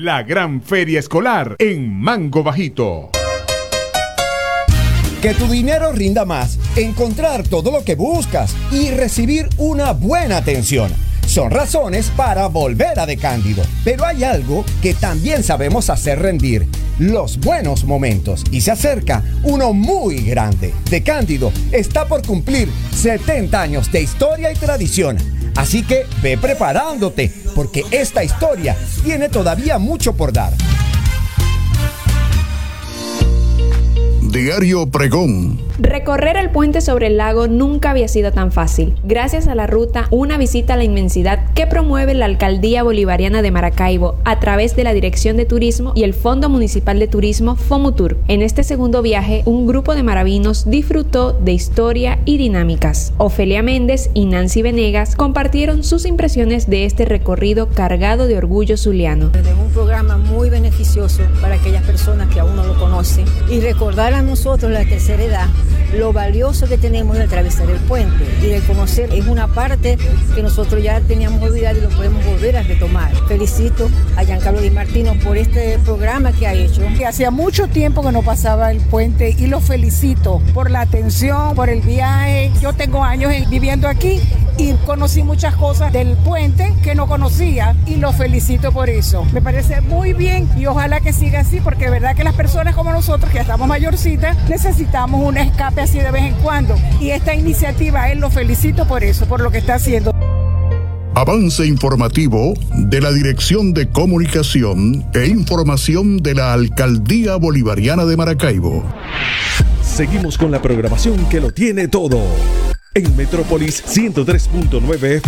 la gran feria escolar en Mango Bajito. Que tu dinero rinda más, encontrar todo lo que buscas y recibir una buena atención son razones para volver a De Cándido. Pero hay algo que también sabemos hacer rendir: los buenos momentos. Y se acerca uno muy grande. De Cándido está por cumplir 70 años de historia y tradición. Así que ve preparándote, porque esta historia tiene todavía mucho por dar. Diario Pregón. Recorrer el puente sobre el lago nunca había sido tan fácil. Gracias a la ruta Una visita a la inmensidad que promueve la Alcaldía Bolivariana de Maracaibo a través de la Dirección de Turismo y el Fondo Municipal de Turismo FOMUTUR. En este segundo viaje, un grupo de maravinos disfrutó de historia y dinámicas. Ofelia Méndez y Nancy Venegas compartieron sus impresiones de este recorrido cargado de orgullo zuliano. Es un programa muy beneficioso para aquellas personas que aún no lo conocen y recordar a nosotros, la tercera edad, lo valioso que tenemos de atravesar el puente y de conocer. Es una parte que nosotros ya teníamos olvidado y lo podemos volver a retomar. Felicito a Giancarlo Di Martino por este programa que ha hecho. Hacía mucho tiempo que no pasaba el puente y lo felicito por la atención, por el viaje. Yo tengo años viviendo aquí y conocí muchas cosas del puente que no conocía y lo felicito por eso. Me parece muy bien y ojalá que siga así, porque es verdad que las personas como nosotros que ya estamos mayorcitas necesitamos un escape así de vez en cuando, y esta iniciativa él lo felicito por eso, por lo que está haciendo. Avance informativo de la Dirección de Comunicación e Información de la Alcaldía Bolivariana de Maracaibo. Seguimos con la programación que lo tiene todo. En Metrópolis 103.9